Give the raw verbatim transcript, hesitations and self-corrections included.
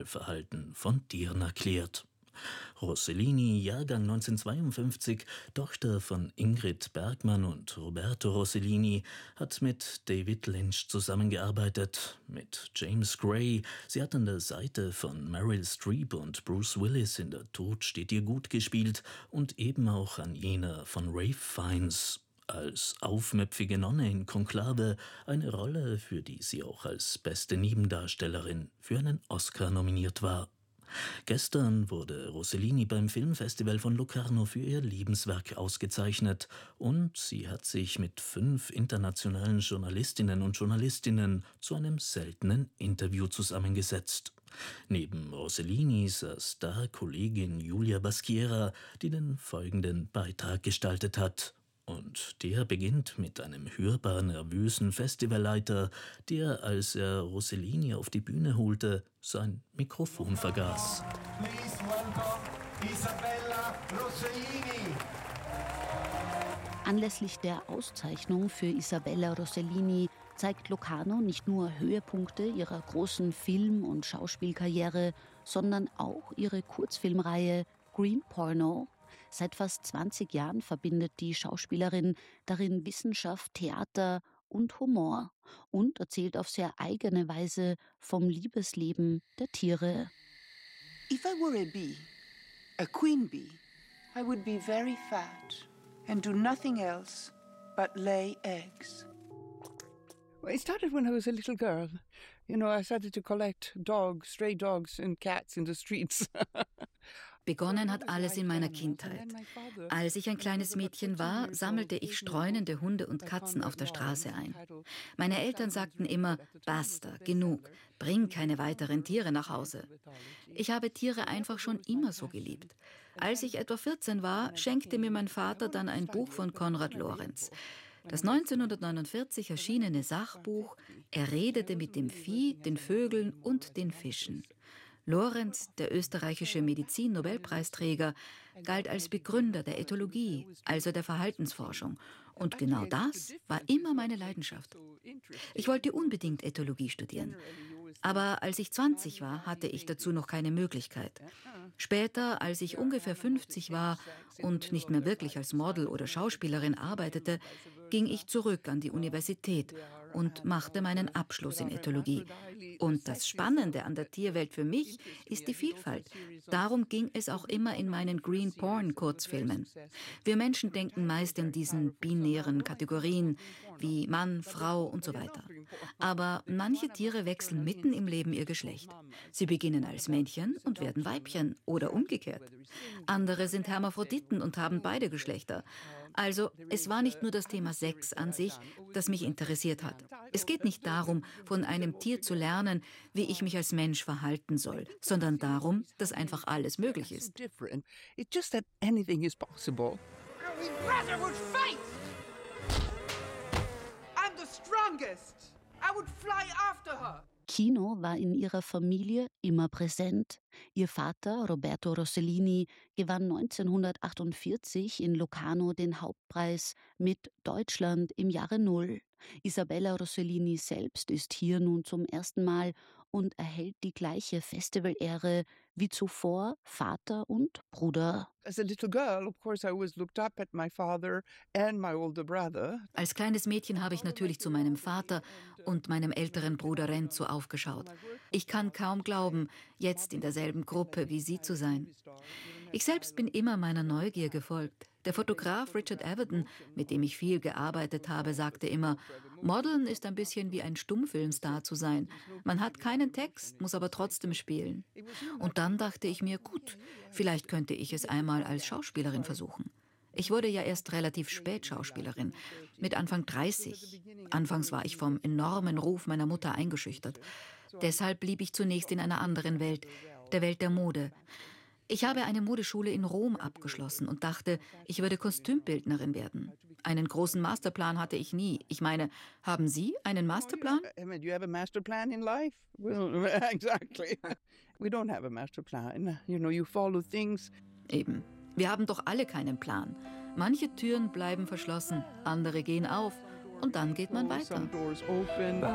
Verhalten von Tieren erklärt. Rossellini, Jahrgang neunzehnhundertzweiundfünfzig, Tochter von Ingrid Bergman und Roberto Rossellini, hat mit David Lynch zusammengearbeitet, mit James Gray. Sie hat an der Seite von Meryl Streep und Bruce Willis in Der Tod steht ihr gut gespielt und eben auch an jener von Ralph Fiennes. Als aufmüpfige Nonne in Konklave, eine Rolle, für die sie auch als beste Nebendarstellerin für einen Oscar nominiert war. Gestern wurde Rossellini beim Filmfestival von Locarno für ihr Lebenswerk ausgezeichnet und sie hat sich mit fünf internationalen Journalistinnen und Journalistinnen zu einem seltenen Interview zusammengesetzt. Neben Rossellini saß da Kollegin Julia Baschiera, die den folgenden Beitrag gestaltet hat. Und der beginnt mit einem hörbar nervösen Festivalleiter, der, als er Rossellini auf die Bühne holte, sein Mikrofon vergaß. Please welcome Isabella Rossellini. Anlässlich der Auszeichnung für Isabella Rossellini zeigt Locarno nicht nur Höhepunkte ihrer großen Film- und Schauspielkarriere, sondern auch ihre Kurzfilmreihe Green Porno. Seit fast zwanzig Jahren verbindet die Schauspielerin darin Wissenschaft, Theater und Humor und erzählt auf sehr eigene Weise vom Liebesleben der Tiere. If I were a bee, a queen bee, I would be very fat and do nothing else but lay eggs. Well, it started when I was a little girl. You know, I started to collect dogs, stray dogs and cats in the streets. Begonnen hat alles in meiner Kindheit. Als ich ein kleines Mädchen war, sammelte ich streunende Hunde und Katzen auf der Straße ein. Meine Eltern sagten immer, basta, genug, bring keine weiteren Tiere nach Hause. Ich habe Tiere einfach schon immer so geliebt. Als ich etwa vierzehn war, schenkte mir mein Vater dann ein Buch von Konrad Lorenz. Das neunzehnhundertneunundvierzig erschienene Sachbuch Er redete mit dem Vieh, den Vögeln und den Fischen. Lorenz, der österreichische Medizin-Nobelpreisträger, galt als Begründer der Ethologie, also der Verhaltensforschung. Und genau das war immer meine Leidenschaft. Ich wollte unbedingt Ethologie studieren. Aber als ich zwanzig war, hatte ich dazu noch keine Möglichkeit. Später, als ich ungefähr fünfzig war und nicht mehr wirklich als Model oder Schauspielerin arbeitete, ging ich zurück an die Universität und machte meinen Abschluss in Ethologie. Und das Spannende an der Tierwelt für mich ist die Vielfalt. Darum ging es auch immer in meinen Green Porn-Kurzfilmen. Wir Menschen denken meist in diesen binären Kategorien wie Mann, Frau und so weiter. Aber manche Tiere wechseln mitten im Leben ihr Geschlecht. Sie beginnen als Männchen und werden Weibchen oder umgekehrt. Andere sind Hermaphroditen und haben beide Geschlechter. Also es war nicht nur das Thema Sex an sich, das mich interessiert hat. Es geht nicht darum, von einem Tier zu lernen, wie ich mich als Mensch verhalten soll, sondern darum, dass einfach alles möglich ist. It's just that anything is possible. We brother would fight. I'm the strongest. I would fly after her. Kino war in ihrer Familie immer präsent. Ihr Vater, Roberto Rossellini, gewann neunzehnhundertachtundvierzig in Locarno den Hauptpreis mit Deutschland im Jahre Null. Isabella Rossellini selbst ist hier nun zum ersten Mal und erhält die gleiche Festivalehre wie zuvor Vater und Bruder. As a little girl, of course, I always looked up at my father and my older brother. Als kleines Mädchen habe ich natürlich zu meinem Vater und meinem älteren Bruder Renzo aufgeschaut. Ich kann kaum glauben, jetzt in derselben Gruppe wie sie zu sein. Ich selbst bin immer meiner Neugier gefolgt. Der Fotograf Richard Avedon, mit dem ich viel gearbeitet habe, sagte immer, Modeln ist ein bisschen wie ein Stummfilmstar zu sein. Man hat keinen Text, muss aber trotzdem spielen. Und dann dachte ich mir, gut, vielleicht könnte ich es einmal als Schauspielerin versuchen. Ich wurde ja erst relativ spät Schauspielerin, mit Anfang dreißig. Anfangs war ich vom enormen Ruf meiner Mutter eingeschüchtert. Deshalb blieb ich zunächst in einer anderen Welt, der Welt der Mode. Ich habe eine Modeschule in Rom abgeschlossen und dachte, ich würde Kostümbildnerin werden. Einen großen Masterplan hatte ich nie. Ich meine, haben Sie einen Masterplan? Do you have a master plan in life? Well, exactly. We don't have a master plan. You know, you follow things. Eben. Wir haben doch alle keinen Plan. Manche Türen bleiben verschlossen, andere gehen auf und dann geht man weiter. Some doors open.